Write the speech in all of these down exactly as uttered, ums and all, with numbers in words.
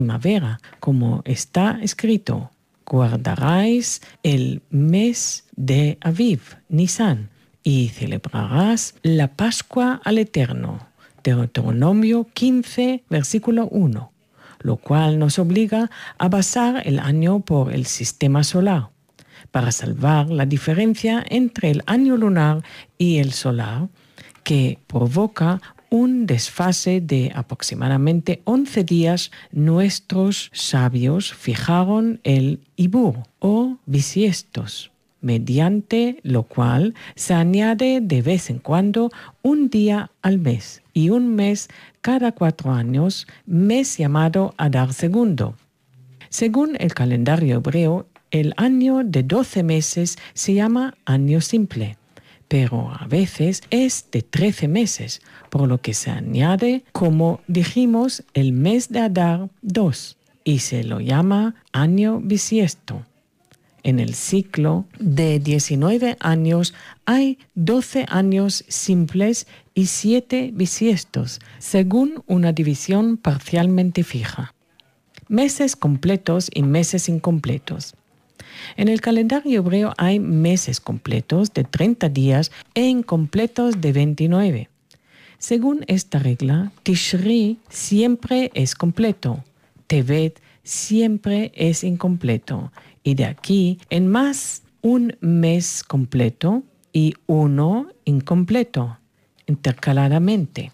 primavera, como está escrito: guardarás el mes de Aviv, Nisan, y celebrarás la Pascua al Eterno. Deuteronomio quince, versículo uno, lo cual nos obliga a basar el año por el sistema solar, para salvar la diferencia entre el año lunar y el solar, que provoca un desfase de aproximadamente once días. Nuestros sabios fijaron el Ibur o bisiestos, mediante lo cual se añade de vez en cuando un día al mes y un mes cada cuatro años, mes llamado Adar segundo. Según el calendario hebreo, el año de doce meses se llama año simple, pero a veces es de trece meses, por lo que se añade, como dijimos, el mes de Adar dos, y se lo llama año bisiesto. En el ciclo de diecinueve años hay doce años simples y siete bisiestos, según una división parcialmente fija. Meses completos y meses incompletos. En el calendario hebreo hay meses completos de treinta días e incompletos de veintinueve. Según esta regla, Tishri siempre es completo, Tevet siempre es incompleto, y de aquí en más un mes completo y uno incompleto, intercaladamente.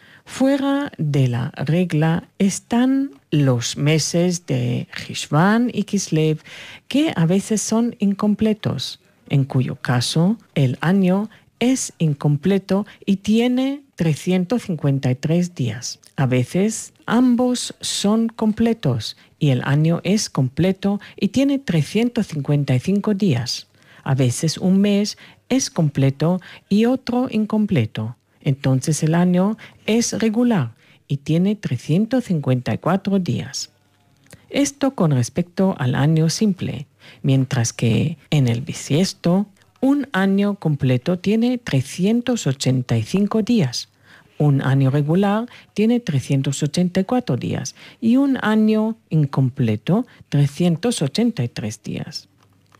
Fuera de la regla están los meses de Shishvan y Kislev, que a veces son incompletos, en cuyo caso el año es incompleto y tiene trescientos cincuenta y tres días. A veces ambos son completos y el año es completo y tiene trescientos cincuenta y cinco días. A veces un mes es completo y otro incompleto. Entonces el año es regular y tiene trescientos cincuenta y cuatro días. Esto con respecto al año simple, mientras que en el bisiesto un año completo tiene trescientos ochenta y cinco días, un año regular tiene trescientos ochenta y cuatro días y un año incompleto trescientos ochenta y tres días.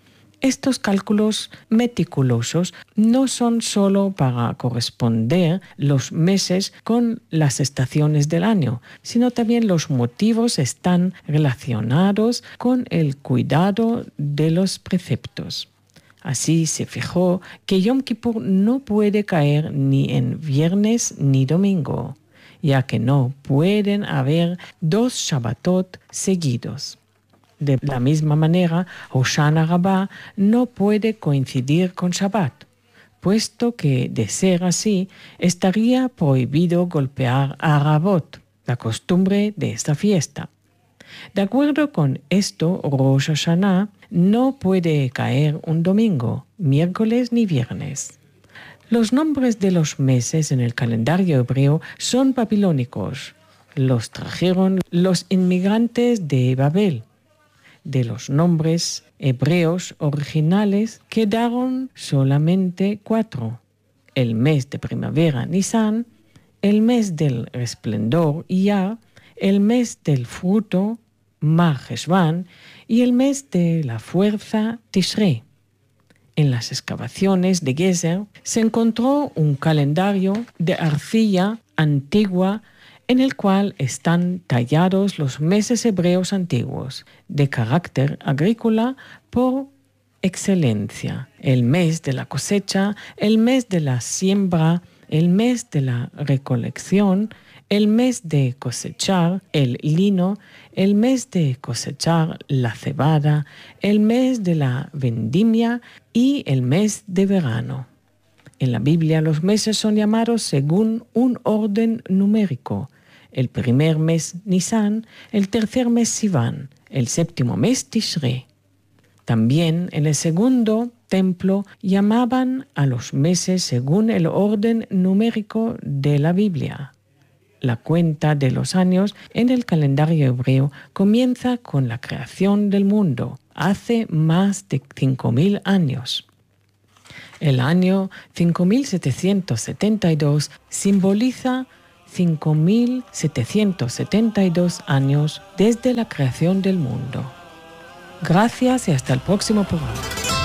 Estos cálculos meticulosos no son solo para corresponder los meses con las estaciones del año, sino también los motivos están relacionados con el cuidado de los preceptos. Así se fijó que Yom Kippur no puede caer ni en viernes ni domingo, ya que no pueden haber dos Shabbatot seguidos. De la misma manera, Hoshana Rabbah no puede coincidir con Shabbat, puesto que, de ser así, estaría prohibido golpear a Rabot, la costumbre de esta fiesta. De acuerdo con esto, Rosh Hashanah no puede caer un domingo, miércoles ni viernes. Los nombres de los meses en el calendario hebreo son babilónicos. Los trajeron los inmigrantes de Babel. De los nombres hebreos originales quedaron solamente cuatro: el mes de primavera Nisan, el mes del resplendor Iyar, el mes del fruto Mar Heshvan y el mes de la fuerza Tishrei. En las excavaciones de Gezer se encontró un calendario de arcilla antigua en el cual están tallados los meses hebreos antiguos, de carácter agrícola por excelencia: el mes de la cosecha, el mes de la siembra, el mes de la recolección, el mes de cosechar el lino, el mes de cosechar la cebada, el mes de la vendimia y el mes de verano. En la Biblia los meses son llamados según un orden numérico: el primer mes Nisan, el tercer mes Sivan, el séptimo mes Tishrei. También en el segundo templo llamaban a los meses según el orden numérico de la Biblia. La cuenta de los años en el calendario hebreo comienza con la creación del mundo, hace más de cinco mil años. El año cinco mil setecientos setenta y dos simboliza cinco mil setecientos setenta y dos años desde la creación del mundo. Gracias y hasta el próximo programa.